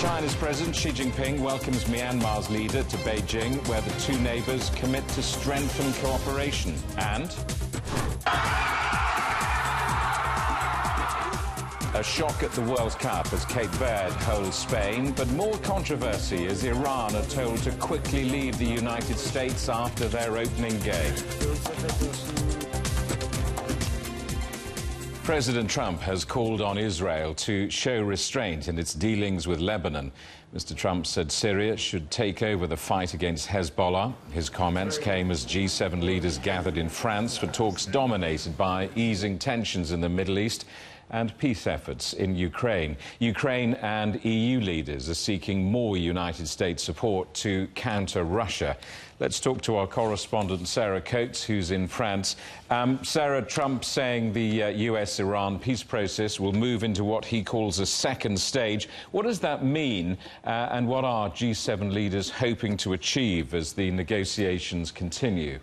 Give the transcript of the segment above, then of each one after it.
China's President Xi Jinping welcomes Myanmar's leader to Beijing, where the two neighbours commit to strengthen cooperation. And a shock at the World Cup as Cape Verde holds Spain, but more controversy as Iran are told to quickly leave the United States after their opening game. President Trump has called on Israel to show restraint in its dealings with Lebanon. Mr. Trump said Syria should take over the fight against Hezbollah. His comments came as G7 leaders gathered in France for talks dominated by easing tensions in the Middle East and peace efforts in Ukraine. Ukraine and EU leaders are seeking more United States support to counter Russia. Let's talk to our correspondent, Sarah Coates, who's in France. Sarah, Trump saying the US-Iran peace process will move into what he calls a second stage. What does that mean, and what are G7 leaders hoping to achieve as the negotiations continue?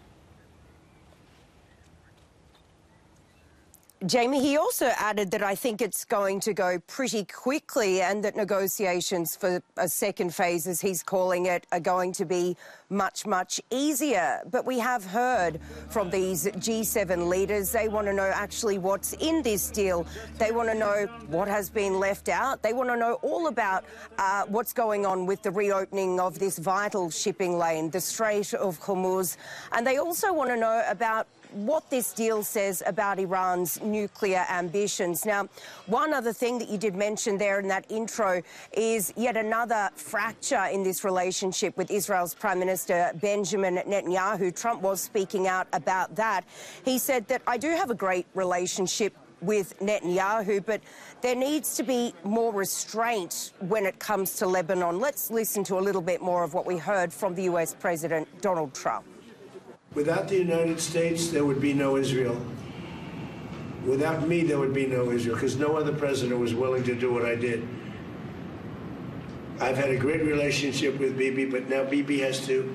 Jamie, he also added that I think it's going to go pretty quickly and that negotiations for a second phase, as he's calling it, are going to be much, much easier. But we have heard from these G7 leaders, they want to know actually what's in this deal. They want to know what has been left out. They want to know all about what's going on with the reopening of this vital shipping lane, the Strait of Hormuz. And they also want to know about what this deal says about Iran's nuclear ambitions. Now, one other thing that you did mention there in that intro is yet another fracture in this relationship with Israel's Prime Minister Benjamin Netanyahu. Trump was speaking out about that. He said that I do have a great relationship with Netanyahu, but there needs to be more restraint when it comes to Lebanon. Let's listen to a little bit more of what we heard from the US President Donald Trump. Without the United States, there would be no Israel. Without me, there would be no Israel, because no other president was willing to do what I did. I've had a great relationship with Bibi, but now Bibi has to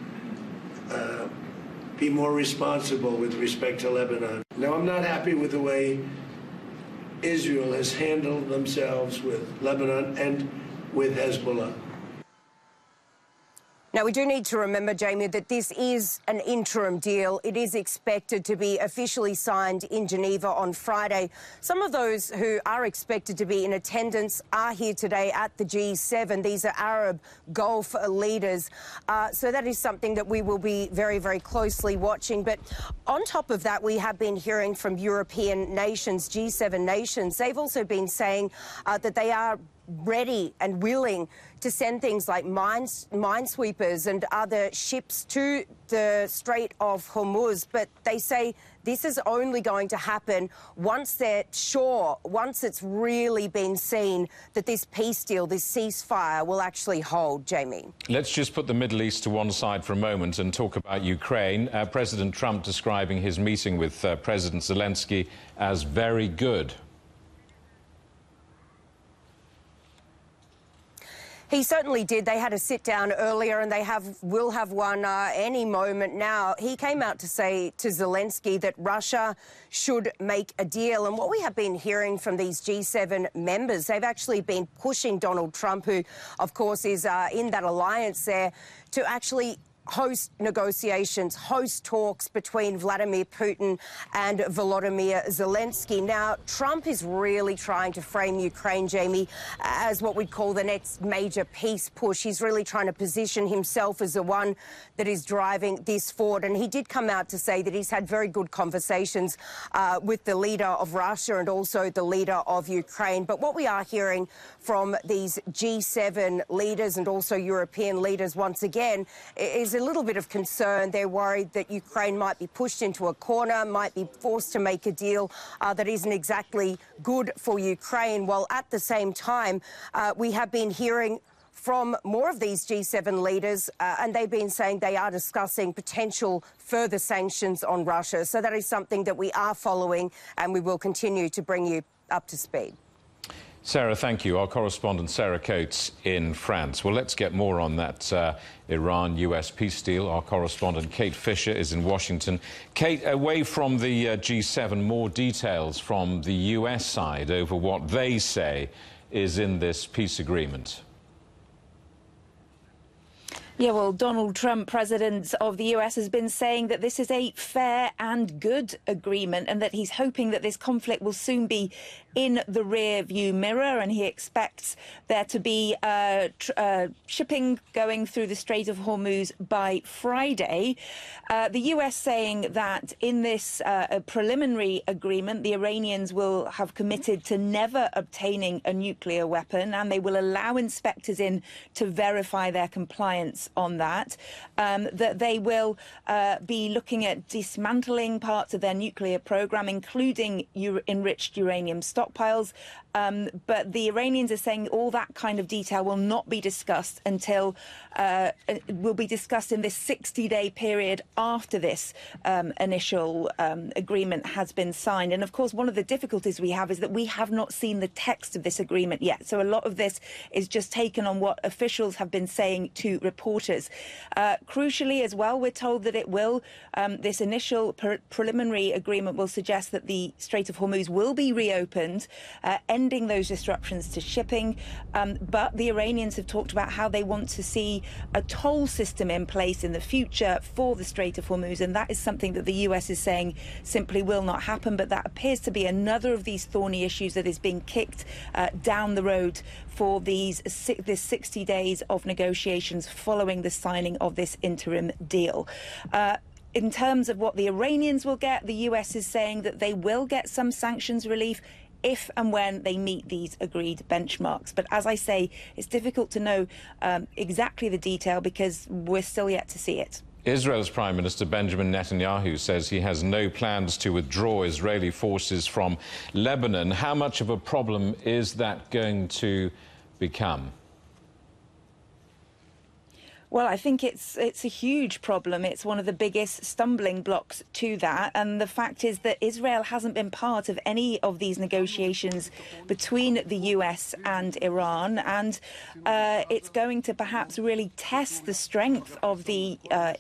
be more responsible with respect to Lebanon. Now, I'm not happy with the way Israel has handled themselves with Lebanon and with Hezbollah. Now, we do need to remember, Jamie, that this is an interim deal. It is expected to be officially signed in Geneva on Friday. Some of those who are expected to be in attendance are here today at the G7. These are Arab Gulf leaders. So that is something that we will be very, very closely watching. But on top of that, we have been hearing from European nations, G7 nations. They've also been saying that they are ready and willing to send things like minesweepers and other ships to the Strait of Hormuz. But they say this is only going to happen once they're sure, once it's really been seen that this peace deal, this ceasefire will actually hold, Jamie. Let's just put the Middle East to one side for a moment and talk about Ukraine. President Trump describing his meeting with President Zelensky as very good. He certainly did. They had a sit-down earlier and they will have one any moment now. He came out to say to Zelensky that Russia should make a deal. And what we have been hearing from these G7 members, they've actually been pushing Donald Trump, who, of course, is in that alliance there, to actually host negotiations, host talks between Vladimir Putin and Volodymyr Zelensky. Now, Trump is really trying to frame Ukraine, Jamie, as what we'd call the next major peace push. He's really trying to position himself as the one that is driving this forward. And he did come out to say that he's had very good conversations with the leader of Russia and also the leader of Ukraine. But what we are hearing from these G7 leaders and also European leaders once again is a little bit of concern. They're worried that Ukraine might be pushed into a corner, might be forced to make a deal that isn't exactly good for Ukraine. While at the same time, we have been hearing from more of these G7 leaders, and they've been saying they are discussing potential further sanctions on Russia. So that is something that we are following, and we will continue to bring you up to speed. Sarah, thank you. Our correspondent Sarah Coates in France. Well, let's get more on that Iran-US peace deal. Our correspondent Kate Fisher is in Washington. Kate, away from the G7, more details from the US side over what they say is in this peace agreement. Yeah, well, Donald Trump, president of the US, has been saying that this is a fair and good agreement and that he's hoping that this conflict will soon be in the rear view mirror, and he expects there to be shipping going through the Strait of Hormuz by Friday. The US saying that in this preliminary agreement, the Iranians will have committed to never obtaining a nuclear weapon, and they will allow inspectors in to verify their compliance on that, that they will be looking at dismantling parts of their nuclear program, including enriched uranium stockpiles. But the Iranians are saying all that kind of detail will not be discussed until will be discussed in this 60-day period after this initial agreement has been signed. And of course, one of the difficulties we have is that we have not seen the text of this agreement yet. So a lot of this is just taken on what officials have been saying to reporters. Crucially as well, we're told that it will, this initial preliminary agreement will suggest that the Strait of Hormuz will be reopened, ending those disruptions to shipping. But the Iranians have talked about how they want to see a toll system in place in the future for the Strait of Hormuz. And that is something that the US is saying simply will not happen. But that appears to be another of these thorny issues that is being kicked down the road for this 60 days of negotiations following the signing of this interim deal. In terms of what the Iranians will get, the US is saying that they will get some sanctions relief if and when they meet these agreed benchmarks. But as I say, it's difficult to know exactly the detail because we're still yet to see it. Israel's Prime Minister Benjamin Netanyahu says he has no plans to withdraw Israeli forces from Lebanon. How much of a problem is that going to become? Well, I think it's a huge problem. It's one of the biggest stumbling blocks to that. And the fact is that Israel hasn't been part of any of these negotiations between the US and Iran. And it's going to perhaps really test the strength of the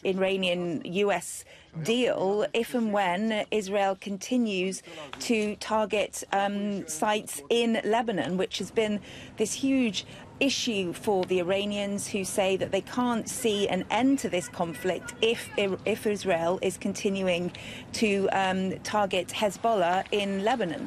Iranian-US deal if and when Israel continues to target sites in Lebanon, which has been this huge issue for the Iranians, who say that they can't see an end to this conflict if Israel is continuing to target Hezbollah in Lebanon.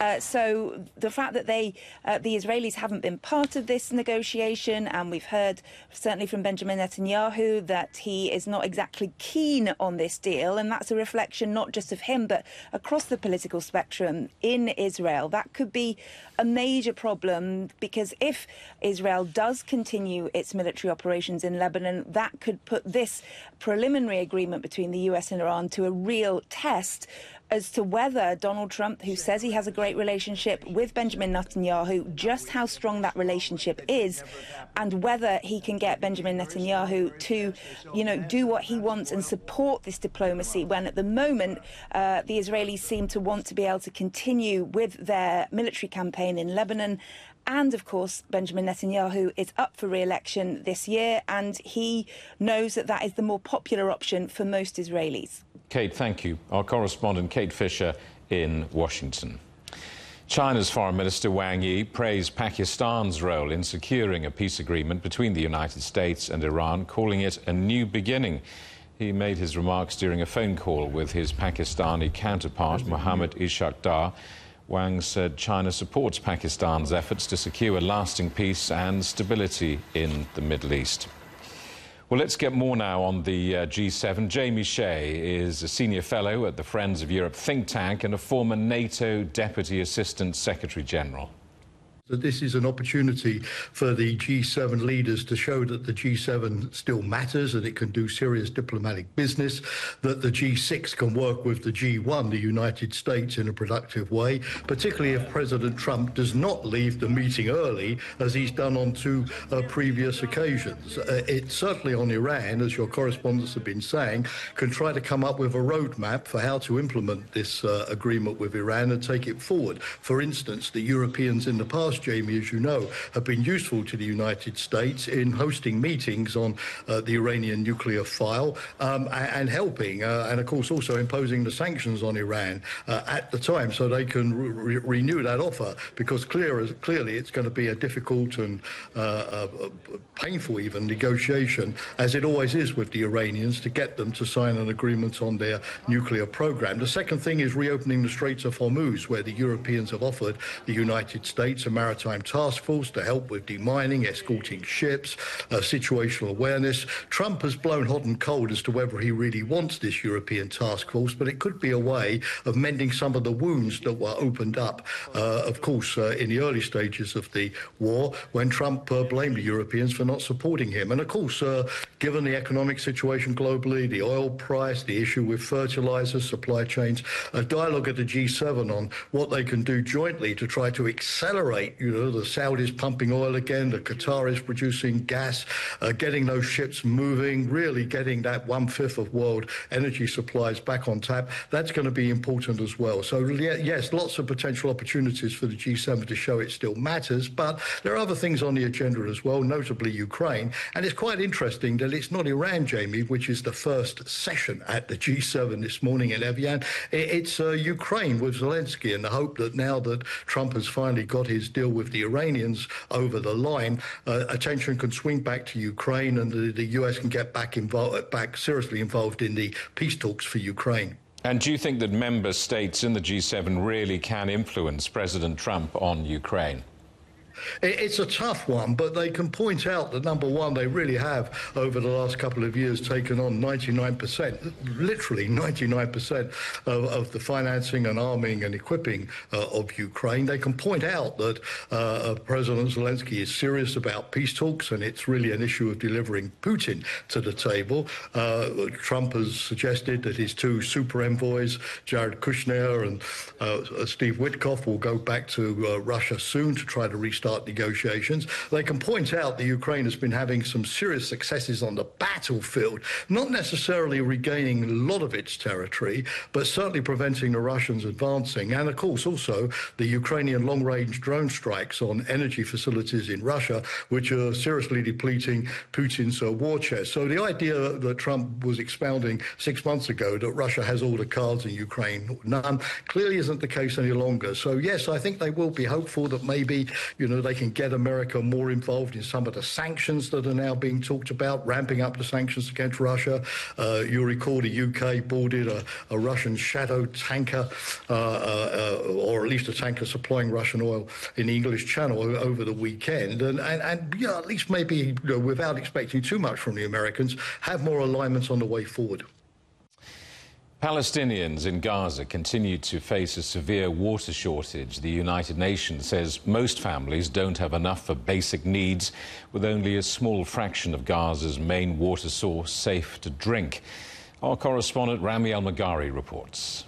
So the fact that the Israelis haven't been part of this negotiation, and we've heard certainly from Benjamin Netanyahu that he is not exactly keen on this deal, and that's a reflection not just of him but across the political spectrum in Israel. That could be a major problem, because if Israel does continue its military operations in Lebanon, that could put this preliminary agreement between the US and Iran to a real test as to whether Donald Trump, who says he has a great relationship with Benjamin Netanyahu, just how strong that relationship is, and whether he can get Benjamin Netanyahu to, do what he wants and support this diplomacy, when at the moment the Israelis seem to want to be able to continue with their military campaign in Lebanon. And, of course, Benjamin Netanyahu is up for re-election this year, and he knows that that is the more popular option for most Israelis. Kate, thank you. Our correspondent, Kate Fisher, in Washington. China's Foreign Minister Wang Yi praised Pakistan's role in securing a peace agreement between the United States and Iran, calling it a new beginning. He made his remarks during a phone call with his Pakistani counterpart, Mohammad Ishaq Dar. Wang said China supports Pakistan's efforts to secure lasting peace and stability in the Middle East. Well, let's get more now on the G7. Jamie Shea is a senior fellow at the Friends of Europe think tank and a former NATO Deputy Assistant Secretary General. That this is an opportunity for the G7 leaders to show that the G7 still matters, that it can do serious diplomatic business, that the G6 can work with the G1, the United States, in a productive way, particularly if President Trump does not leave the meeting early, as he's done on two previous occasions. It certainly on Iran, as your correspondents have been saying, can try to come up with a roadmap for how to implement this agreement with Iran and take it forward. For instance, the Europeans in the past past, Jamie, as you know, have been useful to the United States in hosting meetings on the Iranian nuclear file and helping, and of course also imposing the sanctions on Iran at the time so they can renew that offer, because clearly it's going to be a difficult and painful even negotiation, as it always is with the Iranians, to get them to sign an agreement on their nuclear program. The second thing is reopening the Straits of Hormuz, where the Europeans have offered the United States a maritime task force to help with demining, escorting ships, situational awareness. Trump has blown hot and cold as to whether he really wants this European task force, but it could be a way of mending some of the wounds that were opened up, of course, in the early stages of the war, when Trump blamed the Europeans for not supporting him. And of course, given the economic situation globally, the oil price, the issue with fertilizers, supply chains, a dialogue at the G7 on what they can do jointly to try to accelerate, the Saudis pumping oil again, the Qataris producing gas, getting those ships moving, really getting that 1/5 of world energy supplies back on tap. That's going to be important as well. So yes, lots of potential opportunities for the G7 to show it still matters, but there are other things on the agenda as well, notably Ukraine. And it's quite interesting that it's not Iran, Jamie, which is the first session at the G7 this morning in Evian. It's Ukraine with Zelensky, and the hope that now that Trump has finally got his deal with the Iranians over the line, attention can swing back to Ukraine, and the US can get back seriously involved in the peace talks for Ukraine. And do you think that member states in the G7 really can influence President Trump on Ukraine? It's a tough one, but they can point out that, number one, they really have, over the last couple of years, taken on 99%, literally 99% of the financing and arming and equipping of Ukraine. They can point out that President Zelensky is serious about peace talks, and it's really an issue of delivering Putin to the table. Trump has suggested that his two super envoys, Jared Kushner and Steve Witkoff, will go back to Russia soon to try to restart negotiations. They can point out that Ukraine has been having some serious successes on the battlefield, not necessarily regaining a lot of its territory, but certainly preventing the Russians advancing. And of course, also the Ukrainian long-range drone strikes on energy facilities in Russia, which are seriously depleting Putin's war chest. So the idea that Trump was expounding 6 months ago that Russia has all the cards in Ukraine, none, clearly isn't the case any longer. So yes, I think they will be hopeful that maybe, they can get America more involved in some of the sanctions that are now being talked about, ramping up the sanctions against Russia. You'll recall the UK boarded a Russian shadow tanker, or at least a tanker supplying Russian oil in the English Channel over the weekend. And at least maybe, without expecting too much from the Americans, have more alignments on the way forward. Palestinians in Gaza continue to face a severe water shortage. The United Nations says most families don't have enough for basic needs, with only a small fraction of Gaza's main water source safe to drink. Our correspondent Rami Al-Magari reports.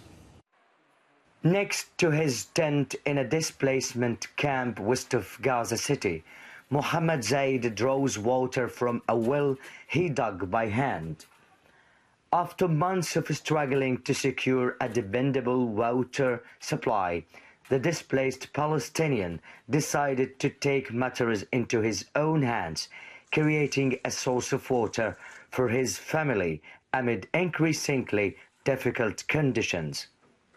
Next to his tent in a displacement camp west of Gaza City, Mohammed Zaid draws water from a well he dug by hand. After months of struggling to secure a dependable water supply, the displaced Palestinian decided to take matters into his own hands, creating a source of water for his family amid increasingly difficult conditions.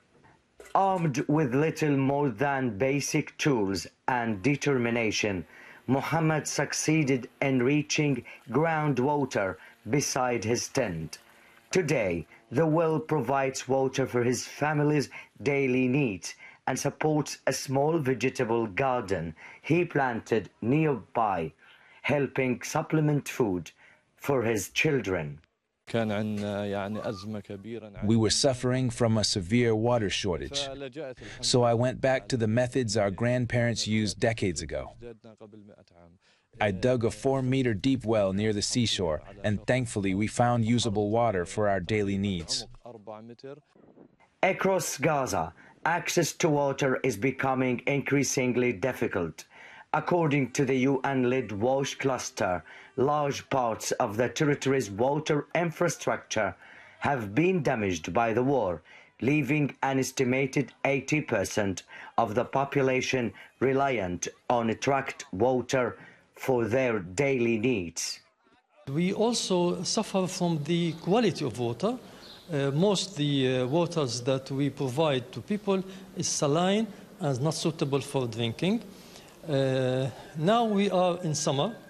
Armed with little more than basic tools and determination, Mohammed succeeded in reaching groundwater beside his tent. Today, the well provides water for his family's daily needs and supports a small vegetable garden he planted nearby, helping supplement food for his children. We were suffering from a severe water shortage, so I went back to the methods our grandparents used decades ago. I dug a 4-meter deep well near the seashore, and thankfully we found usable water for our daily needs. Across Gaza, access to water is becoming increasingly difficult. According to the UN-led WASH cluster, large parts of the territory's water infrastructure have been damaged by the war, leaving an estimated 80% of the population reliant on tracked water for their daily needs. We also suffer from the quality of water. Most the waters that we provide to people is saline and not suitable for drinking. Now we are in summer.